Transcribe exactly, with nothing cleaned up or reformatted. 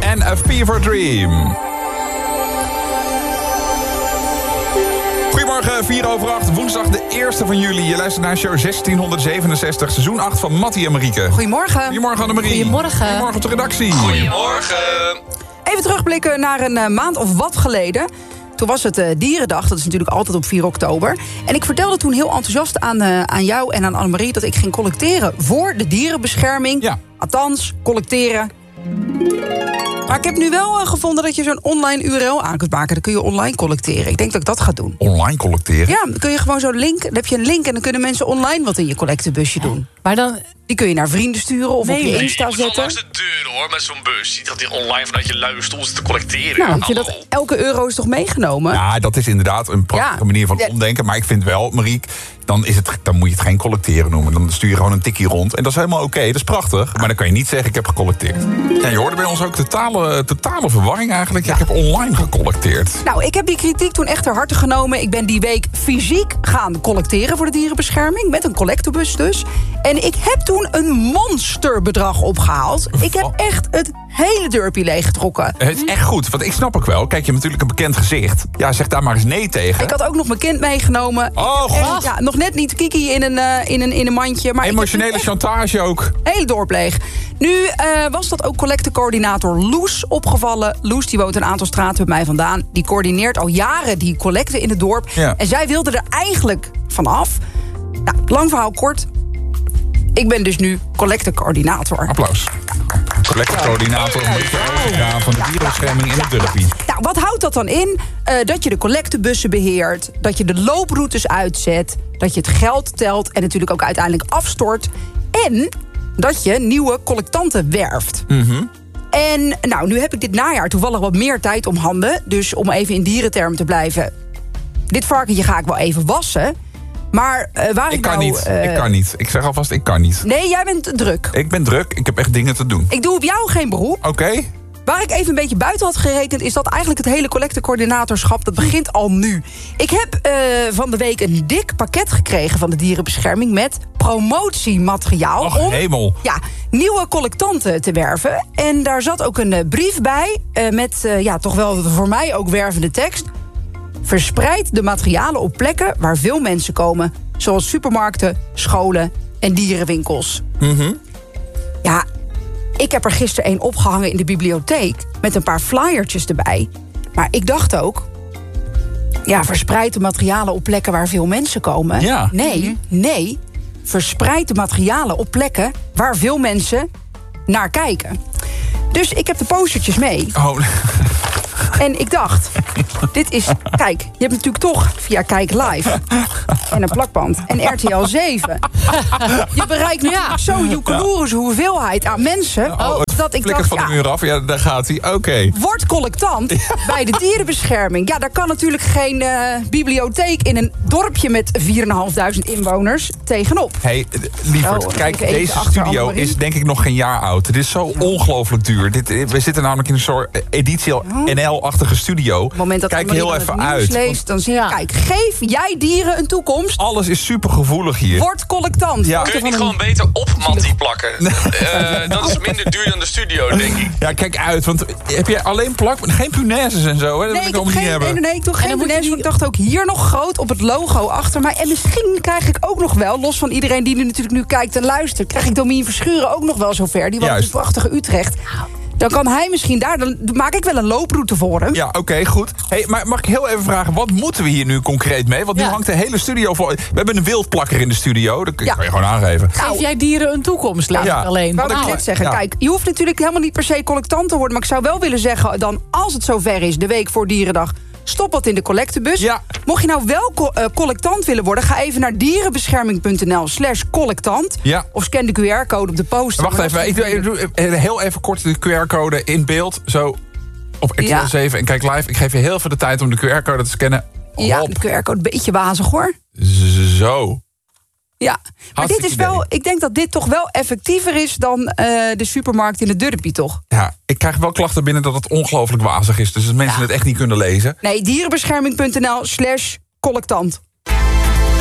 en A Fever Dream. Goedemorgen, vier over acht, woensdag de eerste van juli. Je luistert naar show zestienhonderdzevenenzestig, seizoen acht van Mattie en Marieke. Goedemorgen. Goedemorgen Annemarie. Goedemorgen. Goedemorgen op de redactie. Goedemorgen. Even terugblikken naar een uh, maand of wat geleden. Toen was het uh, Dierendag, dat is natuurlijk altijd op vier oktober. En ik vertelde toen heel enthousiast aan, uh, aan jou en aan Annemarie... dat ik ging collecteren voor de dierenbescherming. Ja. Althans, collecteren. Maar ik heb nu wel uh, gevonden dat je zo'n online U R L aan kunt maken. Dan kun je online collecteren. Ik denk dat ik dat ga doen. Online collecteren? Ja, dan kun je gewoon zo'n link. Dan heb je een link en dan kunnen mensen online wat in je collectebusje doen. Maar dan... Die kun je naar vrienden sturen of Nee, op je nee, Insta Je moet dan zetten. langs de deur hoor, met zo'n bus. Niet dat die online vanuit je luie stoel zit te collecteren. Nou, ik vind Hallo. dat elke euro is toch meegenomen? Ja, dat is inderdaad een prachtige Ja. manier van Ja. omdenken. Maar ik vind wel, Mariek, dan, is het, dan moet je het geen collecteren noemen. Dan stuur je gewoon een tikkie rond. En dat is helemaal oké, dat is prachtig. Maar dan kan je niet zeggen, ik heb gecollecteerd. Ja, je hoorde bij ons ook totale, totale verwarring eigenlijk. Ja, ik heb online gecollecteerd. Nou, ik heb die kritiek toen echt ter harte genomen. Ik ben die week fysiek gaan collecteren voor de dierenbescherming. Met een collectebus dus. En ik heb toen een monsterbedrag opgehaald. Ik heb echt het hele dorpje leeggetrokken. Het is echt goed, want ik snap ook wel. Kijk, je hebt natuurlijk een bekend gezicht. Ja, zeg daar maar eens nee tegen. Ik had ook nog mijn kind meegenomen. Oh, En, god. ja, nog net niet Kiki in een, uh, in een, in een mandje. Maar Emotionele ik heb echt chantage ook. hele dorp leeg. Nu uh, was dat ook collectecoördinator Loes opgevallen. Loes die woont een aantal straten bij mij vandaan. Die coördineert al jaren die collecten in het dorp. Ja. En zij wilde er eigenlijk vanaf. Nou, lang verhaal kort. Ik ben dus nu collectecoördinator. Applaus. Collectecoördinator Marieke Overga van de dierenbescherming in het dorpje. Nou, wat houdt dat dan in? Uh, dat je de collectebussen beheert, dat je de looproutes uitzet, dat je het geld telt en natuurlijk ook uiteindelijk afstort. En dat je nieuwe collectanten werft. Mm-hmm. En nou, nu heb ik dit najaar toevallig wat meer tijd om handen. Dus om even in dierentermen te blijven. Dit varkentje ga ik wel even wassen. Maar uh, waar ik, Ik kan nou, niet, uh, ik kan niet. Ik zeg alvast, ik kan niet. Nee, jij bent druk. Ik ben druk, ik heb echt dingen te doen. Ik doe op jou geen beroep. Oké? Waar ik even een beetje buiten had gerekend... is dat eigenlijk het hele collectecoördinatorschap... dat begint al nu. Ik heb uh, van de week een dik pakket gekregen van de dierenbescherming... met promotiemateriaal Och, om hemel. ja, nieuwe collectanten te werven. En daar zat ook een uh, brief bij... Uh, met uh, ja, toch wel voor mij ook wervende tekst. Verspreid de materialen op plekken waar veel mensen komen... zoals supermarkten, scholen en dierenwinkels. Mm-hmm. Ja, ik heb er gisteren een opgehangen in de bibliotheek... met een paar flyertjes erbij. Maar ik dacht ook... ja, verspreid de materialen op plekken waar veel mensen komen. Ja. Nee, nee. Verspreid de materialen op plekken waar veel mensen naar kijken. Dus ik heb de postertjes mee. Oh. En ik dacht, dit is... Kijk, je hebt natuurlijk toch via Kijk Live... en een plakband en R T L zeven... je bereikt nu ja. zo'n joekeloerische hoeveelheid aan mensen... Oh, het dat ik flikkert dacht, van de ja, muur af. Ja, daar gaat hij. Oké. Okay. word collectant bij de dierenbescherming. Ja, daar kan natuurlijk geen uh, bibliotheek... in een dorpje met vier en een half duizend inwoners tegenop. Hey, lieverd, Oh, kijk, even deze achter studio Annemarie. is denk ik nog geen jaar oud. Het is zo ongelooflijk duur. Dit, we zitten namelijk in een soort editie N L-achtige studio. Op het moment dat kijk Annemarie heel dan even het nieuws uit. leest, dan zie je... Ja. Kijk, geef jij dieren een toekomst. Alles is super gevoelig hier. Word collectant. Ja. Kun je Foto het niet van gewoon een- beter op Mattie plakken? Uh, dat is minder duur dan de studio, denk ik. Ja, kijk uit. Want heb jij alleen plak... Geen punaises en zo, hè? Dat Nee, wil ik ik allemaal heb niet geen, hebben. nee, nee, nee, ik doe geen dan moet je punaise, die- want ik dacht ook hier nog groot op het logo achter mij. En misschien krijg ik ook nog wel, los van iedereen die nu natuurlijk nu kijkt en luistert... krijg ik Domien Verschuren ook nog wel zover. Die woont in Juist. prachtige Utrecht. Dan kan hij misschien daar, dan maak ik wel een looproute voor hem. Ja, oké, okay, goed. Hey, maar mag ik heel even vragen, wat moeten we hier nu concreet mee? Want nu Ja. hangt de hele studio vol. We hebben een wildplakker in de studio. Dat kan Ja. je gewoon aangeven. Geef jij dieren een toekomst, lees Ja. ik alleen. Wou ik Nou, net zeggen, ja. kijk, je hoeft natuurlijk helemaal niet per se collectant te worden... maar ik zou wel willen zeggen, dan als het zover is, de week voor Dierendag... stop wat in de collectebus. Ja. Mocht je nou wel co- uh, collectant willen worden... ga even naar dierenbescherming.nl slash collectant. Ja. Of scan de Q R-code op de poster. Wacht even, ik doe, ik doe heel even kort de Q R-code in beeld. Zo op R T L Ja. zeven en kijk live. Ik geef je heel veel de tijd om de Q R-code te scannen. Ja, Hop. de Q R-code een beetje wazig, hoor. Zo. Ja, maar Hartstikke dit is wel, idee. ik denk dat dit toch wel effectiever is... dan uh, de supermarkt in het dorpje, toch? Ja, ik krijg wel klachten binnen dat het ongelooflijk wazig is. Dus dat mensen Ja. het echt niet kunnen lezen. Nee, dierenbescherming.nl slash collectant.